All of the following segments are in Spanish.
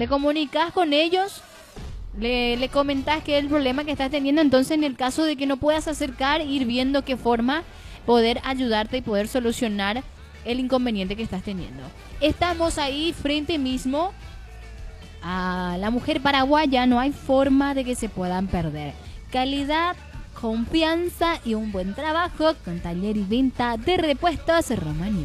Te comunicas con ellos, le comentás que es el problema que estás teniendo. Entonces, en el caso de que no puedas acercar, ir viendo qué forma poder ayudarte y poder solucionar el inconveniente que estás teniendo. Estamos ahí frente mismo a la mujer paraguaya, no hay forma de que se puedan perder. Calidad, confianza y un buen trabajo con taller y venta de repuestos Romagnoli.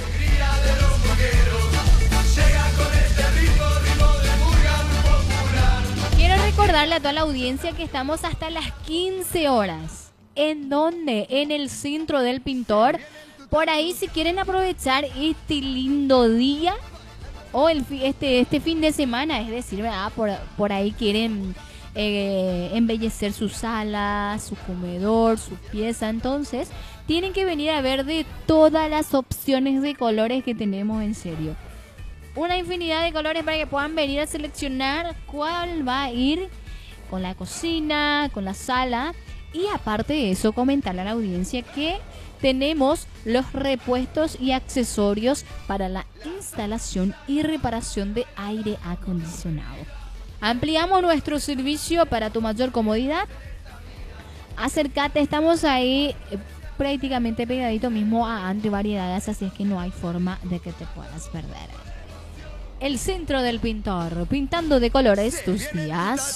Quiero recordarle a toda la audiencia que estamos hasta las 15 horas. ¿En dónde? En el Centro del Pintor. Por ahí, si quieren aprovechar este lindo día o este fin de semana, es decir, ¿verdad? Por ahí quieren embellecer su sala, su comedor, su pieza. Entonces, tienen que venir a ver de todas las opciones de colores que tenemos, en serio. Una infinidad de colores para que puedan venir a seleccionar cuál va a ir con la cocina, con la sala. Y aparte de eso, comentarle a la audiencia que tenemos los repuestos y accesorios para la instalación y reparación de aire acondicionado. Ampliamos nuestro servicio para tu mayor comodidad. Acércate, estamos ahí prácticamente pegadito mismo a Ante Variedades, así es que no hay forma de que te puedas perder. El Centro del Pintor, pintando de colores tus días.